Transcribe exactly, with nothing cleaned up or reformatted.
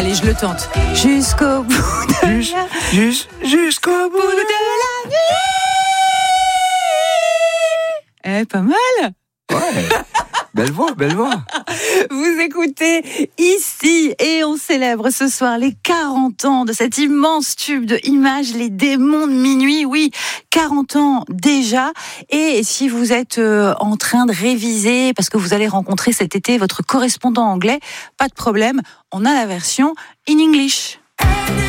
Allez, je le tente. Jusqu'au bout de Jus- jus- Jusqu'au bout bout de... de la nuit. Eh, pas mal. Ouais. Belle voix, belle voix. Vous écoutez ici et on célèbre ce soir les quarante ans de cet immense tube de Images, Les Démons de Minuit. Oui, quarante ans déjà. Et si vous êtes euh, en train de réviser parce que vous allez rencontrer cet été votre correspondant anglais, pas de problème, on a la version in English.